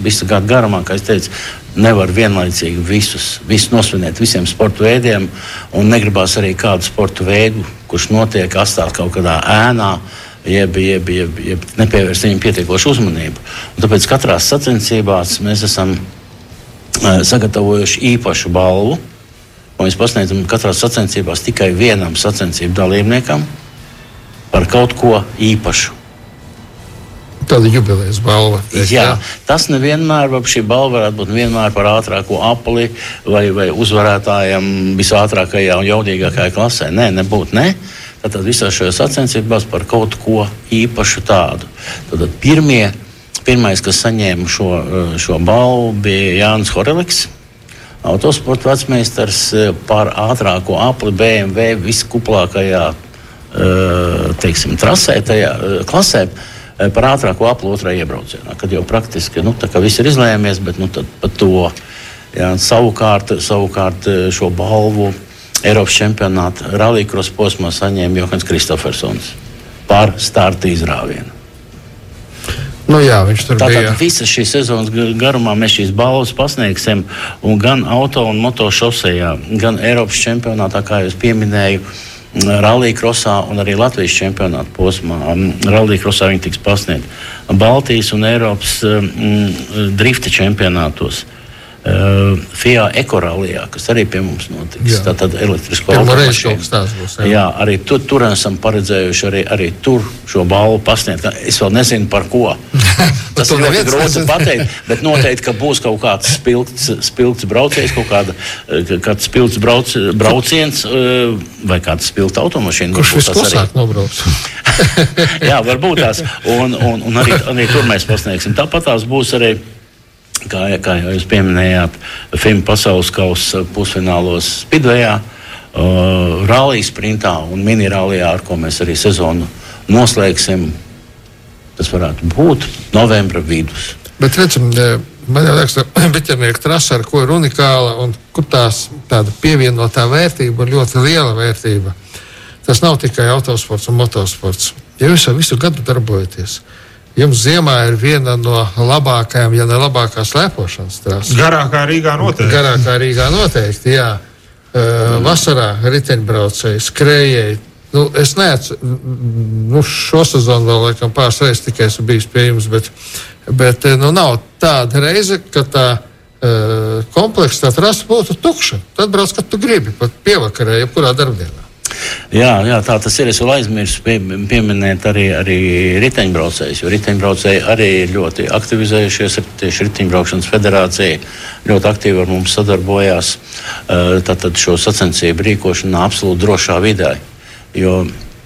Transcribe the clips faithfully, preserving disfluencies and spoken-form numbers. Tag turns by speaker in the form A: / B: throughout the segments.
A: visu gadu garumā, kā es teicu, nevar vienlaicīgi visus, visus nosvinēt visiem sporta veidiem, un negribās arī kādu sporta veidu, kurš notiek, atstāt kaut kādā ēnā, jeb, jeb, jeb, jeb nepievērst viņam pietiekošu uzmanību. Un tāpēc katrās sacensībās mēs esam uh, sagatavojuši īpašu balvu, un mēs pasniedzam katrās sacensībās tikai vienam sacensību dalībniekam par kaut ko īpašu.
B: Tāda jubilejas balva.
A: Jā, jā, tas nevienmēr, šī balva varētu būt vienmēr par ātrāko apli vai, vai uzvarētājam visātrākajā un jaudīgākajā klasē. Nē, nebūtu, ne. Tātad visās šajās sacensībās par kaut ko īpašu tādu. Tātad pirmie, pirmais, kas saņēma šo, šo balvu, bija Jānis Horeliks, autosporta vecmeistars par ātrāko apli B M W viskuplākajā, teiksim, trasē, tajā klasē, par ātrāko apli otrā iebraucienā, kad jau praktiski, nu, tā kā viss ir izlēmies, bet, nu, tad pat to, jā, savukārt, savukārt šo balvu Eiropas čempionāta rallycross posmā saņēma Johans Kristofersons par starta izrāvienu.
B: Nu jā, viņš tur
A: Tātad
B: bija.
A: Tātad visas šīs sezonas garumā mēs šīs balvas pasniegsim, un gan auto un moto šosejā, gan Eiropas čempionātā, kā jūs pieminēju, rallycrossā un arī Latvijas čempionāta posmā. Rallycrossā viņi tiks pasniegt Baltijas un Eiropas mm, drifta čempionātos. Uh, F I A Ekorallijā, kas arī pie mums notiks. Jā. Tātad elektrisko automašīnu. Jā. jā, arī tur, tur esam paredzējuši arī, arī tur šo balvu pasniegt. Es vēl nezinu par ko. Tas ir ļoti grūti pateikt, bet noteikti, ka būs kaut kāds spilgts, spilgts brauciens, kaut kāda, kāds spilgts brauc, brauciens vai kāda spilgta automašīna.
B: Kurš visklasāk nobrauc?
A: jā, varbūt tās. Un, un, un arī, arī tur mēs pasniegsim. Tāpat tās būs arī, kā, kā jau jūs pieminējāt, F I M pasaules kausa pusfinālos Spidvejā, uh, rallija sprintā un mini rallijā, ar ko mēs arī sezonu noslēgsim. Tas varētu būt novembra vidus.
B: Bet redzam, man jau liekas, ka biķernieka trasa, ar ko ir unikāla un kur tās tāda pievienotā vērtība un ļoti liela vērtība. Tas nav tikai autosports un motosports. Ja jūs jau visu gadu darbojaties, jums ziemā ir viena no labākajām, ja ne labākā slēpošanas trases.
C: Garākā Rīgā noteikti.
B: Garākā Rīgā noteikti, jā. Uh, vasarā riteņbraucēji, skrējēji. Nu, es neatceru, nu, šo sezonu vēl laikam pāris reizes tikai esmu bijis pie jums, bet, bet nu, nav tāda reize, ka tā uh, kompleksa, tā trasa būtu tukša. Tad brauc, kad tu gribi, pat pievakarē, jebkurā darbdienā.
A: Jā, jā, tā tas ir. Es vēl aizmirsu pie, pieminēt arī, arī riteņbraucējus, jo riteņbraucēji arī ir ļoti aktivizējušies. Tieši Riteņbraukšanas federācija ļoti aktīvi ar mums sadarbojās. Tātad šo sacensību rīkošanā absolūti drošā vidē. Jo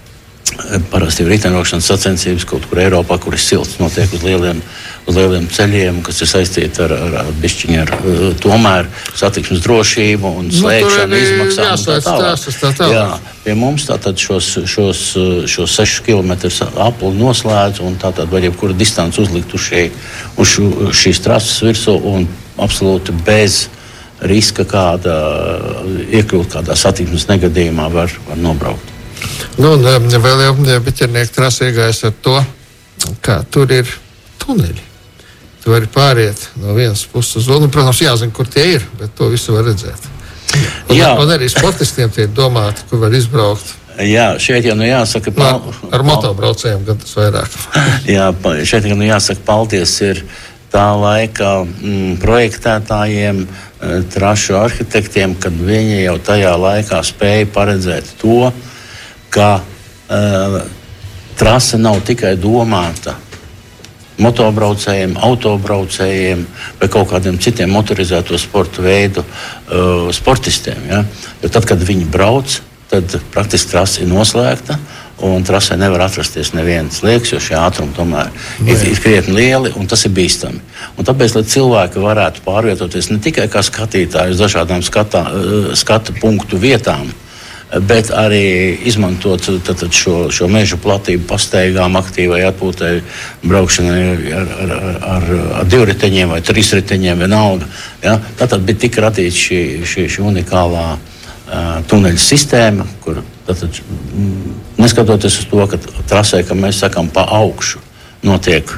A: parasti ir riteņbraukšanas sacensības kaut kur Eiropā, kur ir silts, notiek uz lieliem, uz lieliem ceļiem, kas ir saistīti ar, ar, ar bišķiņu ar tomēr satiksmes drošību un slēgšanu, nu, izmaksām un tā tālāk.
B: Tā tālāk.
A: Jā, pie mums tātad šos, šos, šos sešus kilometrus apli noslēdz un tātad var jebkura distance uzlikt uz, šī, uz šu, šīs trases virsū un absolūti bez riska kāda iekļūt kādā satiksmes negadījumā var, var nobraukt.
B: Nu, un vēl jau biķernieka trasa iegājas ar to, kā tur ir tuneļi. Tu vari pāriet no vienas puses uz otru. Protams, jāzina, kur tie ir, bet to visu var redzēt. Un, un arī sportistiem tie ir domāti, kur var izbraukt.
A: Jā, šeit jau nu jāsaka...
B: Pal... No, ar motobraucējiem gan tas vairāk.
A: Jā, šeit jau nu jāsaka, paldies ir tā laika mm, projektētājiem, trašu arhitektiem, kad viņi jau tajā laikā spēja paredzēt to, ka uh, trase nav tikai domāta motobraucējiem, autobraucējiem vai kaut kādiem citiem motorizēto sporta veidu uh, sportistiem. Ja? Jo tad, kad viņi brauc, tad praktiski trase ir noslēgta un trasē nevar atrasties neviens liekas, jo šie ātrumi tomēr ir, ir krietni lieli un tas ir bīstami. Un tāpēc, lai cilvēki varētu pārvietoties ne tikai kā skatītāji uz dažādām skatā, skatu punktu vietām, bet arī izmantot tātad, šo, šo mežu platību pastaigām, aktīvai atpūtai, braukšanai ar, ar, ar, ar divriteņiem vai trīsriteņiem, vienalga. Ja? Tātad bija tik radīta šī, šī, šī unikālā uh, tuneļa sistēma, kur tātad, neskatoties uz to, ka trasē, ka mēs sakām pa augšu, notiek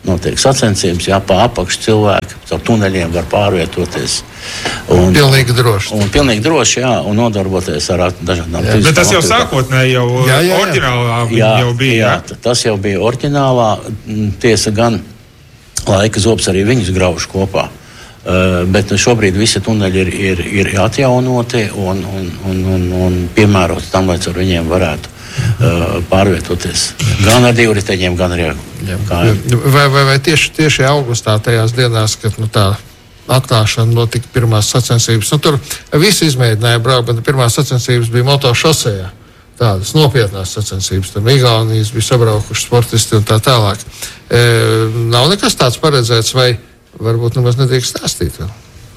A: notiek sacensības, jā, pa apakšu cilvēki, caur tuneļiem var pārvietoties. Un,
B: pilnīgi droši.
A: Un pilnīgi droši, jā, un nodarboties ar dažādām
C: fiziskām. Bet tas jau sākotnēji jau jā, jā, jā. oriģinālā jā, jau bija. Jā,
A: jā, tas jau bija oriģinālā. Tiesa gan laika zobs arī viņus grauž kopā. Uh, bet šobrīd visi tuneļi ir, ir, ir atjaunoti un, un, un, un, un piemēroti tam, lai ar viņiem varētu uh, pārvietoties. Gan ar divriteņiem, gan arī ar kājām.
B: Vai, vai, vai tieši, tieši augustā tajās dienās, kad nu, tā atklāšana notika pirmās sacensības, nu, tur visi izmēģināja braukt, bet pirmās sacensības bija motošosejā. Tādas nopietnās sacensības, tur Igaunijas bija sabraukuši sportisti un tā tālāk. E, nav nekas tāds paredzēts, vai varbūt nemaz nedrīkst stāstīt vēl?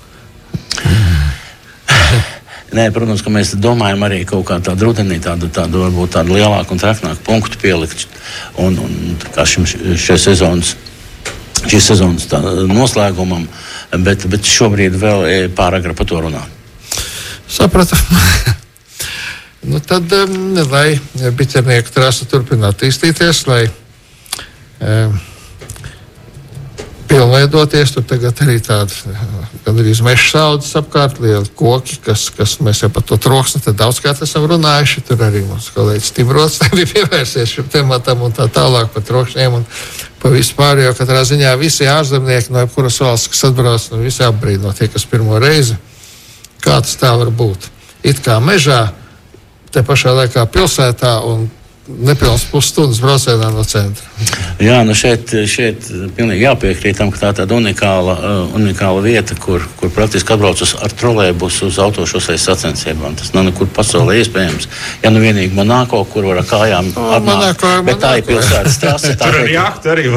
A: Nē, protams, ka mēs domājam arī kaut kā tādu rudenī, tādu, tādu varbūt tādu lielāku un traknāku punktu pielikt. Un, un kā šim šie sezonas, šīs sezonas tā, noslēgumam, bet, bet šobrīd vēl pāragri par to runāt.
B: Sapratu. Nu, tad, um, lai biķernieku trasa turpina attīstīties, lai um, pilnveidoties, tur tagad arī tāda gan arī meža saudzes apkārt, lieli koki, kas, kas mēs jau par to troksni te daudzkārt esam runājuši. Tur arī mums kolēģis Timrots bija pievērsies šim tematam un tā tālāk par trokšņiem un pa vispār, jo katrā ziņā visi ārzemnieki no jebkuras valsts, kas atbrauc, nu visi apbrīno tie, kas pirmo reizi. Kā tas tā var būt? It kā mežā, te pašā laikā pilsētā un nepilns pusstundas braucienā no centra.
A: Jā, nu šeit, šeit pilnīgi jāpiekrīt tam, ka tā tāda unikāla, uh, unikāla vieta, kur, kur praktiski atbrauc ar trolejbusu uz autošosejas sacensībām. Tas nav nekur pasaulē iespējams. Ja nu vienīgi Monako, kur var ar kājām
B: o,
A: atnākt,
B: Monako,
A: bet tā ir pilsētas trase.
C: Tur ar jahtu arī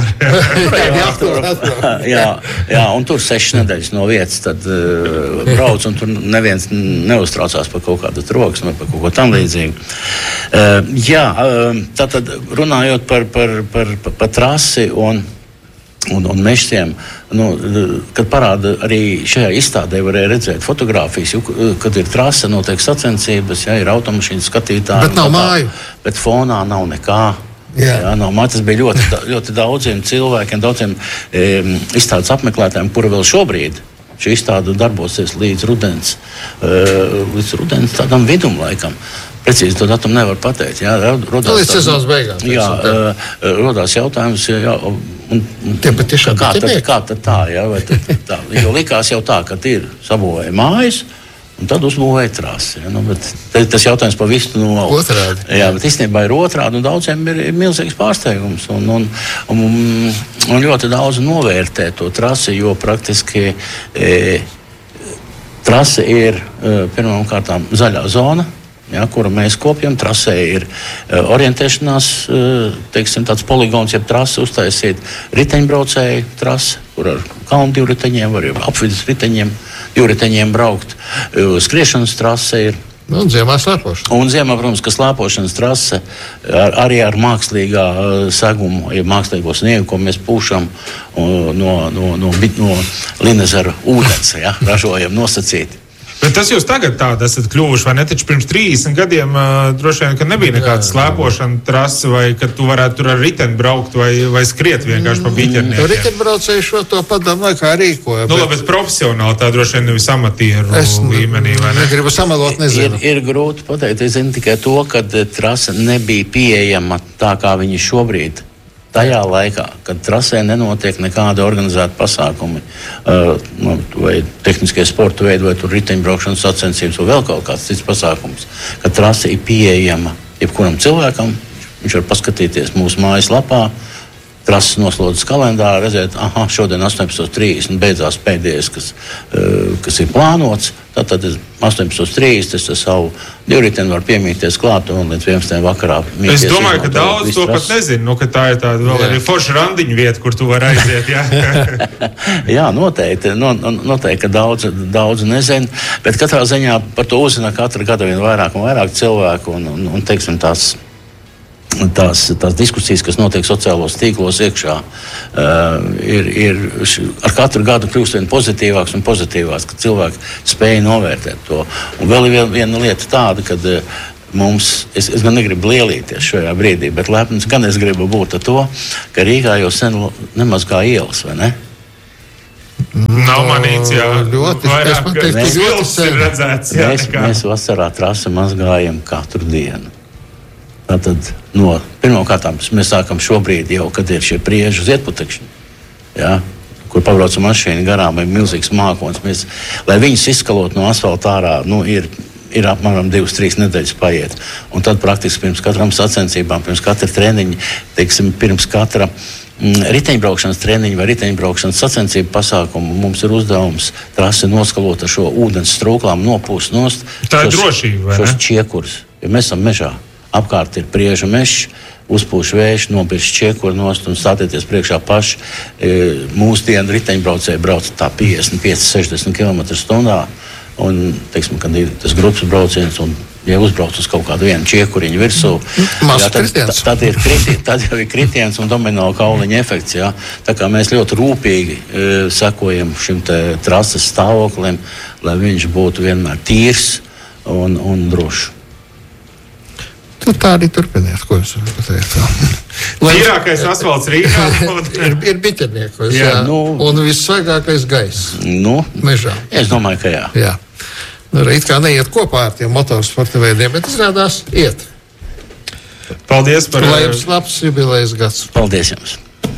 C: var.
A: jā, jā, un tur sešas nedēļas no vietas tad uh, brauc, un tur neviens neuztraucās par kaut kādu troksni vai par kaut ko tam līdzīgu. Uh, jā, uh, Tātad runājot par, par, par, par, par trasi un, un, un mežiem, nu, kad parāda arī šajā izstādē varēja redzēt fotogrāfijas, kad ir trase, notiek sacensības, ja, ir automašīnas skatītāji.
B: Bet nav māju.
A: Bet fonā nav nekā. Jā. Jā, no, tas bija ļoti, ļoti daudziem cilvēkiem, daudziem e, izstādes apmeklētājiem, kuri vēl šobrīd šī izstāde darbosies līdz rudens, e, līdz rudens tādam vidum laikam. Precīzi to datumu nevar pateikt. Jā, rodās,
B: līdz sezonas beigām.
A: Jā, uh, rodās jautājums, jā, un, un,
B: Tie patiešām
A: kā, tad, kā tad tā, jā, vai tad, tā, jo likās jau tā, ka ir sabūvēja mājas, un tad uzbūvēja trasi. Ja, nu, bet tas jautājums pa visu no
B: otrādi.
A: Jā, bet īstenībā ir otrādi, un daudziem ir, ir milzīgs pārsteigums, un, un, un, un ļoti daudz novērtē to trasi, jo praktiski e, trase ir e, pirmām kārtām zaļā zona, ja, kuru mēs kopjam. Trasē ir uh, orientēšanās, uh, teiksim, tāds poligons, jeb trasa uztaisīt riteņbraucēju trasi, kur ar kalnu divriteņiem var apvidus riteņiem, divriteņiem braukt. Uh, skriešanas trase ir.
B: Nu, un ziemā slēpošana.
A: Un ziemā, protams, ka slēpošanas trase ar, arī ar mākslīgā uh, segumu, ja mākslīgo sniegu, ko mēs pūšam uh, no, no, no, no Linezera ūdens, ja, ražojam nosacīti.
C: Bet tas jūs tagad tādi esat kļuvuši, vai ne? Taču pirms trīsdesmit gadiem uh, droši vien, ka nebija nekāda slēpošana trasa, vai ka tu varētu tur ar riteni braukt, vai, vai skriet vienkārši pa biķerniekiem.
B: Riteņbraucēji šo to padomu laikā rīkoja.
C: Nu, bet... labi, bet profesionāli tā droši vien nevis amatieru
B: es
C: līmenī, vai ne?
B: Negribu samelot, nezinu.
A: Ir, ir grūti pateikt, es zinu tikai to, ka trasa nebija pieejama tā, kā viņi šobrīd. Tajā laikā, kad trasē nenotiek nekāda organizēta pasākumi, uh, vai tehniskie sporta veidi, vai tur riteņbraukšanas sacensības, vai vēl kaut kāds cits pasākums, kad trase ir pieejama jebkuram cilvēkam, viņš var paskatīties mūsu mājaslapā, trases noslodzes kalendārā, redzēt, aha, šodien astoņpadsmit trīsdesmit beidzās pēdējais, kas, uh, kas ir plānots. Tātad astoņpadsmit trīsdesmit es ar savu divriteni varu piemīties klāt un līdz vienpadsmitajai vakarā mīties.
C: Es domāju, ka daudz to pat nezinu, nu, ka tā ir tāda vēl jā. Arī forša randiņu vieta, kur tu vari aiziet. Jā,
A: jā noteikti, no, noteikti, ka daudz, daudz nezinu, bet katrā ziņā par to uzzina katru gadu vien vairāk un vairāk cilvēku un, un, un teiksim, tās Tās, tās diskusijas, kas notiek sociālos tīklos iekšā, uh, ir, ir ar katru gadu kļūst vien pozitīvāks un pozitīvāks, ka cilvēki spēja novērtēt to. Un vēl ir viena lieta tāda, kad uh, mums, es, es gan negribu lielīties šajā brīdī, bet lepns gan es gribu būt ar to, ka Rīgā jau sen nemazgā ielas, vai ne?
C: Nav manīts, jā.
B: Ļoti,
C: vairāk,
B: man teikt,
C: mēs,
B: ļoti sen.
C: ir redzēts, jā,
A: mēs,
C: nekā.
A: mēs vasarā trasi mazgājam katru dienu. Tātad, no pirmkārt, mēs sākam šobrīd jau, kad ir šie prieži uz ietputekšņi, jā, kur pabrauca mašīna garām, ir milzīgs mākons. Mēs, lai viņus izskalot no asfalta ārā, nu, ir, ir apmēram divas, trīs nedēļas paiet. Un tad praktiski pirms katram sacensībām, pirms katra treniņa, teiksim, pirms katra mm, riteņbraukšanas treniņa vai riteņbraukšanas sacensību pasākumu, mums ir uzdevums trasi noskalot ar šo ūdens strūklām, nopūst nost.
C: Tā ir
A: šos,
C: drošība, vai ne?
A: Šos čiekurus, jo mēs esam mežā. Apkārt ir prieža mežs, uzpūš vējš, nopirš čiekuru nost un stātieties priekšā paši. E, mūsdienu riteņbraucēji brauc tā piecdesmit pieci sešdesmit kilometru stundā. Un, teiksim, kad ir tas grupas brauciens un, ja uzbrauc uz kaut kādu vienu čiekuriņu virsū, jā, tad, tad, tad, ir kriti, tad jau ir kritiens un domino kauliņa efekts. Jā. Tā kā mēs ļoti rūpīgi e, sekojam šim te trases stāvoklim, lai viņš būtu vienmēr tīrs un, un drošs.
B: Tu tā arī turpiniet, ko jūs varat pateikt.
C: Tīrākais asfalts Rīgā.
B: ir, ir biķerniekos, jā,
C: Jā,
B: nu, un vissvaigākais gaiss
A: Nu,
B: mežā.
A: es domāju, ka jā.
B: Jā. Nu, it kā neiet kopā ar tiem motorsporta veidiem, bet izrādās iet.
C: Paldies par...
B: Lai jums labs jubilejas gads.
A: Paldies jums!